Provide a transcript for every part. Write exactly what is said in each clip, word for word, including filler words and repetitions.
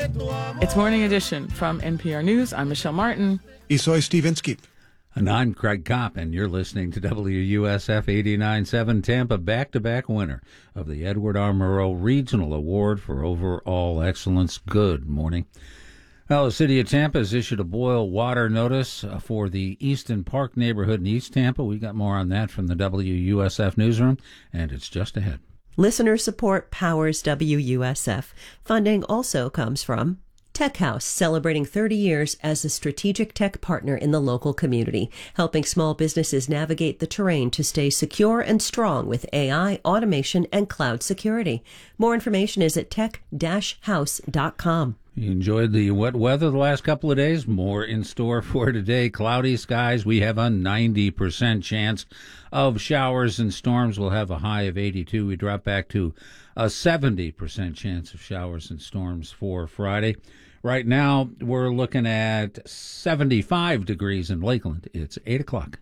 It's Morning Edition from N P R News. I'm Michelle Martin. Y soy Steve Inskeep. And I'm Craig Kopp, and you're listening to W U S F eighty-nine point seven Tampa, back-to-back winner of the Edward R. Murrow Regional Award for Overall Excellence. Good morning. Well, the city of Tampa has issued a boil water notice for the Easton Park neighborhood in East Tampa. We got more on that from the W U S F newsroom, and it's just ahead. Listener support powers W U S F. Funding also comes from Tech House, celebrating thirty years as a strategic tech partner in the local community, helping small businesses navigate the terrain to stay secure and strong with A I, automation, and cloud security. More information is at tech dash house dot com. You enjoyed the wet weather the last couple of days. More in store for today. Cloudy skies. We have a ninety percent chance of showers and storms. We'll have a high of eighty-two. We drop back to a seventy percent chance of showers and storms for Friday. Right now, we're looking at seventy-five degrees in Lakeland. It's eight o'clock.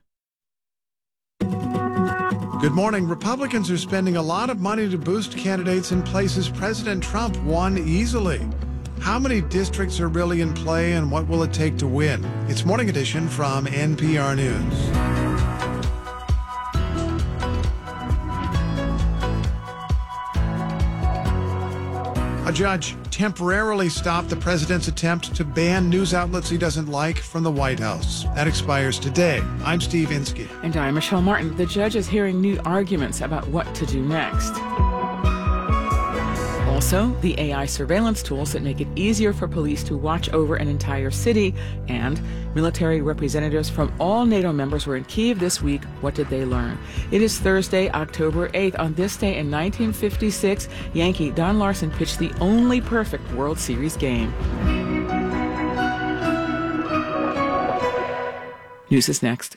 Good morning. Republicans are spending a lot of money to boost candidates in places President Trump won easily. How many districts are really in play, and what will it take to win? It's Morning Edition from N P R News. A judge temporarily stopped the president's attempt to ban news outlets he doesn't like from the White House. That expires today. I'm Steve Inskeep. And I'm Michelle Martin. The judge is hearing new arguments about what to do next. Also, the A I surveillance tools that make it easier for police to watch over an entire city, and military representatives from all NATO members were in Kyiv this week. What did they learn? It is Thursday, October eighth. On this day in nineteen fifty-six, Yankee Don Larson pitched the only perfect World Series game. News is next.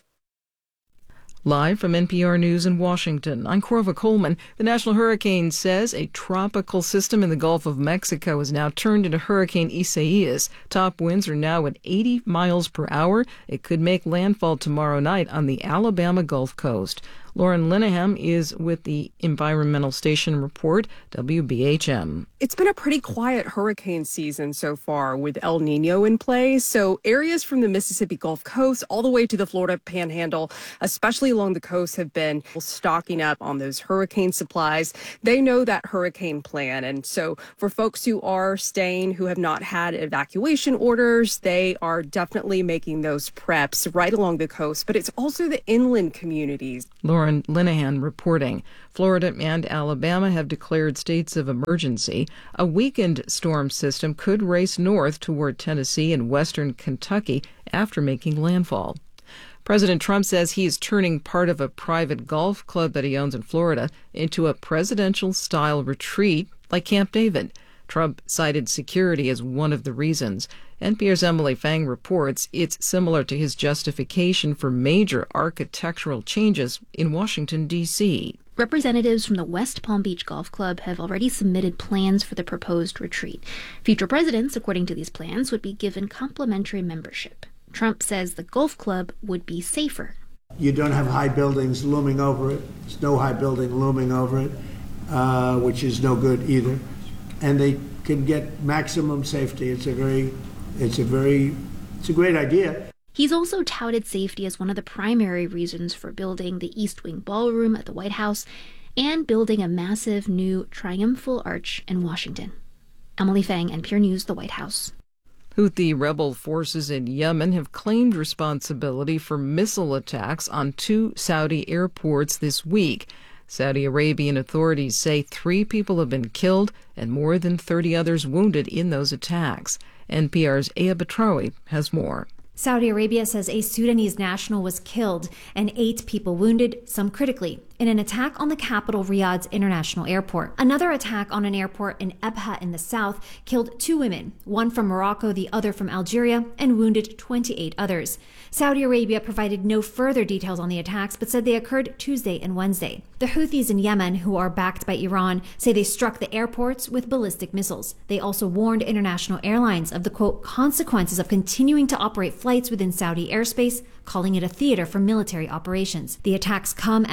Live from N P R News in Washington, I'm Corva Coleman. The National Hurricane says a tropical system in the Gulf of Mexico has now turned into Hurricane Isaias. Top winds are now at eighty miles per hour. It could make landfall tomorrow night on the Alabama Gulf Coast. Lauren Linehan is with the Environmental Station Report, W B H M. It's been a pretty quiet hurricane season so far with El Nino in play. So areas from the Mississippi Gulf Coast all the way to the Florida Panhandle, especially along the coast, have been stocking up on those hurricane supplies. They know that hurricane plan. And so for folks who are staying, who have not had evacuation orders, they are definitely making those preps right along the coast. But it's also the inland communities. Lauren Linehan reporting. Florida and Alabama have declared states of emergency. A weakened storm system could race north toward Tennessee and western Kentucky after making landfall. President Trump says he is turning part of a private golf club that he owns in Florida into a presidential-style retreat like Camp David. Trump cited security as one of the reasons. N P R's Emily Fang reports it's similar to his justification for major architectural changes in Washington, D C Representatives from the West Palm Beach Golf Club have already submitted plans for the proposed retreat. Future presidents, according to these plans, would be given complimentary membership. Trump says the golf club would be safer. You don't have high buildings looming over it. There's no high building looming over it, uh, which is no good either. And they can get maximum safety. It's a very, it's a very, it's a great idea. He's also touted safety as one of the primary reasons for building the East Wing Ballroom at the White House and building a massive new triumphal arch in Washington. Emily Fang, N P R News, the White House. Houthi rebel forces in Yemen have claimed responsibility for missile attacks on two Saudi airports this week. Saudi Arabian authorities say three people have been killed and more than thirty others wounded in those attacks. N P R's Aya Batrawi has more. Saudi Arabia says a Sudanese national was killed and eight people wounded, some critically, in an attack on the capital Riyadh's international airport. Another attack on an airport in Ebha in the south killed two women, one from Morocco, the other from Algeria, and wounded twenty-eight others. Saudi Arabia provided no further details on the attacks, but said they occurred Tuesday and Wednesday. The Houthis in Yemen, who are backed by Iran, say they struck the airports with ballistic missiles. They also warned international airlines of the, quote, consequences of continuing to operate flights within Saudi airspace, calling it a theater for military operations. The attacks come as Saudi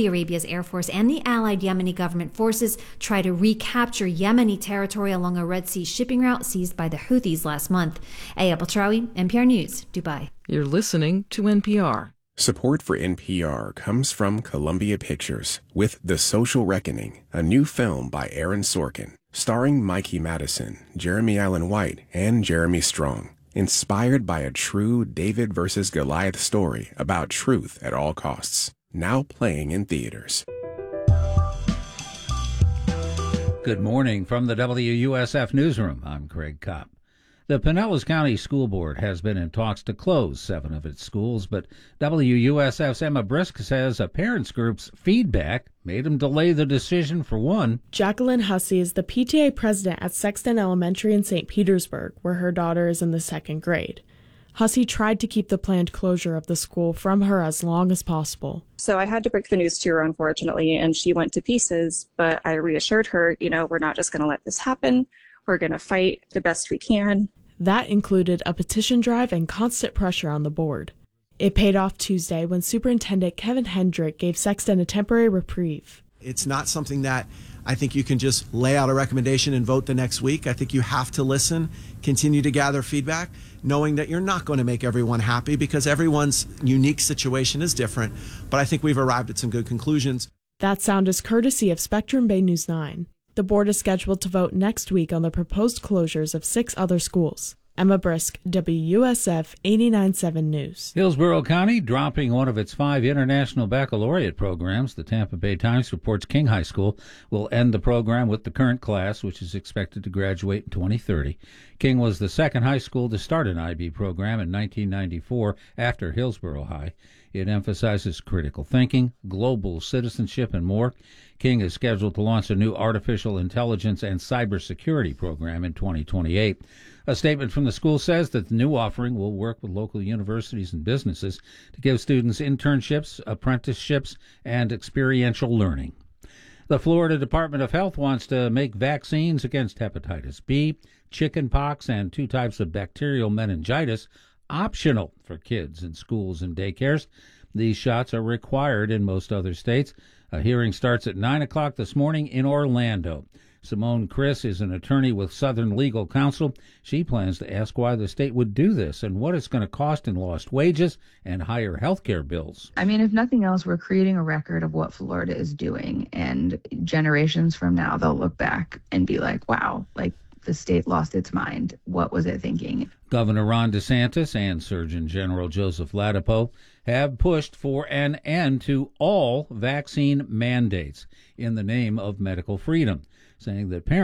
Saudi Arabia's Air Force and the allied Yemeni government forces try to recapture Yemeni territory along a Red Sea shipping route seized by the Houthis last month. Aya Baltraoui, N P R News, Dubai. You're listening to N P R. Support for N P R comes from Columbia Pictures with The Social Reckoning, a new film by Aaron Sorkin, starring Mikey Madison, Jeremy Allen White, and Jeremy Strong. Inspired by a true David versus Goliath story about truth at all costs. Now playing in theaters. Good morning from the W U S F Newsroom. I'm Craig Kopp. The Pinellas County School Board has been in talks to close seven of its schools, but W U S F's Emma Brisk says a parents group's feedback made them delay the decision for one. Jacqueline Hussey is the P T A president at Sexton Elementary in Saint Petersburg, where her daughter is in the second grade. Hussey tried to keep the planned closure of the school from her as long as possible. So I had to break the news to her, unfortunately, and she went to pieces, but I reassured her, you know, we're not just going to let this happen. We're going to fight the best we can. That included a petition drive and constant pressure on the board. It paid off Tuesday when Superintendent Kevin Hendrick gave Sexton a temporary reprieve. It's not something that I think you can just lay out a recommendation and vote the next week. I think you have to listen, continue to gather feedback, knowing that you're not going to make everyone happy because everyone's unique situation is different. But I think we've arrived at some good conclusions. That sound is courtesy of Spectrum Bay News nine. The board is scheduled to vote next week on the proposed closures of six other schools. Emma Brisk, W U S F eighty-nine point seven News. Hillsborough County dropping one of its five international baccalaureate programs. The Tampa Bay Times reports King High School will end the program with the current class, which is expected to graduate in twenty thirty. King was the second high school to start an I B program in nineteen ninety-four after Hillsborough High. It emphasizes critical thinking, global citizenship, and more. King is scheduled to launch a new artificial intelligence and cybersecurity program in twenty twenty-eight. A statement from the school says that the new offering will work with local universities and businesses to give students internships, apprenticeships, and experiential learning. The Florida Department of Health wants to make vaccines against hepatitis B, chickenpox, and two types of bacterial meningitis optional for kids in schools and daycares. These shots are required in most other states. A hearing starts at nine o'clock this morning in Orlando. Simone Chris is an attorney with Southern Legal Counsel. She plans to ask why the state would do this and what it's going to cost in lost wages and higher health care bills. I mean, if nothing else, we're creating a record of what Florida is doing, and generations from now, they'll look back and be like, wow, like, the state lost its mind. What was it thinking? Governor Ron DeSantis and Surgeon General Joseph Ladapo have pushed for an end to all vaccine mandates in the name of medical freedom, saying that parents